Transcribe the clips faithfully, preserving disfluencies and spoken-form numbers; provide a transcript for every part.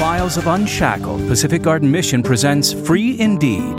Files of Unshackled, Pacific Garden Mission presents Free Indeed.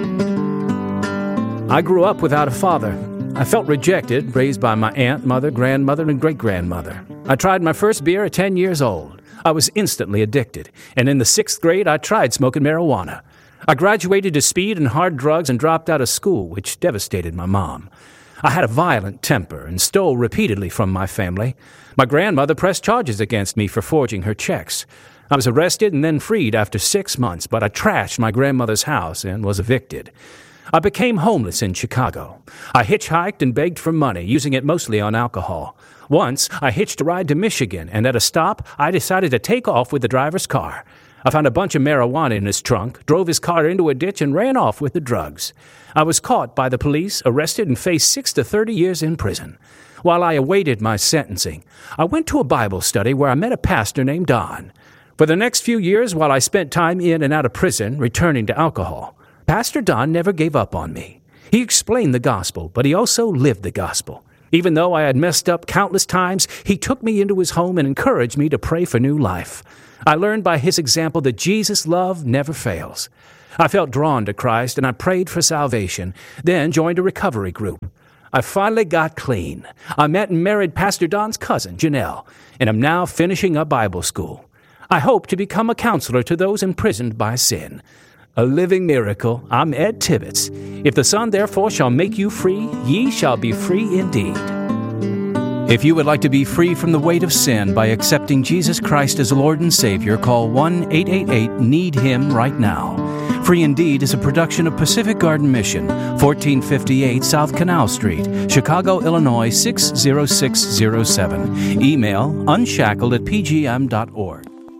I grew up without a father. I felt rejected, raised by my aunt, mother, grandmother, and great-grandmother. I tried my first beer at ten years old. I was instantly addicted, and in the sixth grade, I tried smoking marijuana. I graduated to speed and hard drugs and dropped out of school, which devastated my mom. I had a violent temper and stole repeatedly from my family. My grandmother pressed charges against me for forging her checks. I was arrested and then freed after six months, but I trashed my grandmother's house and was evicted. I became homeless in Chicago. I hitchhiked and begged for money, using it mostly on alcohol. Once, I hitched a ride to Michigan, and at a stop, I decided to take off with the driver's car. I found a bunch of marijuana in his trunk, drove his car into a ditch, and ran off with the drugs. I was caught by the police, arrested, and faced six to thirty years in prison. While I awaited my sentencing, I went to a Bible study where I met a pastor named Don. For the next few years, while I spent time in and out of prison, returning to alcohol, Pastor Don never gave up on me. He explained the gospel, but he also lived the gospel. Even though I had messed up countless times, he took me into his home and encouraged me to pray for new life. I learned by his example that Jesus' love never fails. I felt drawn to Christ, and I prayed for salvation, then joined a recovery group. I finally got clean. I met and married Pastor Don's cousin, Janelle, and am now finishing up Bible school. I hope to become a counselor to those imprisoned by sin. A living miracle. I'm Ed Tibbetts. If the Son therefore shall make you free, ye shall be free indeed. If you would like to be free from the weight of sin by accepting Jesus Christ as Lord and Savior, call one eight eight eight need him right now. Free Indeed is a production of Pacific Garden Mission, fourteen fifty-eight South Canal Street, Chicago, Illinois six zero six zero seven. Email unshackled at p g m dot org.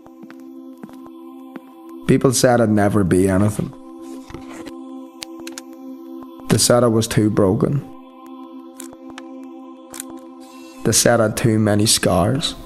People said I'd never be anything. They said I was too broken. They said I had too many scars.